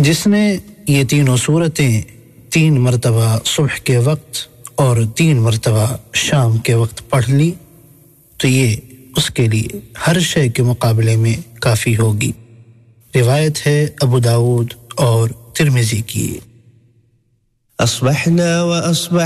जिसने ये तीनों सूरतें 3 मर्तबा सुबह के वक्त और 3 मर्तबा शाम के वक्त पढ़ ली तो ये उसके लिए हर शय के मुकाबले में काफ़ी होगी। रिवायत है अबू दाऊद और तिर्मिज़ी की। अस्बहना व अस्बह